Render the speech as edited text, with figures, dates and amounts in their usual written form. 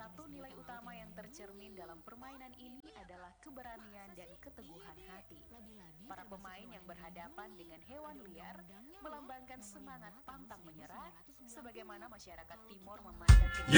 satu nilai utama yang tercermin dalam permainan ini adalah keberanian dan keteguhan hati. Para pemain yang berhadapan dengan hewan liar melambangkan semangat pantang menyerah, sebagaimana masyarakat Timor memandang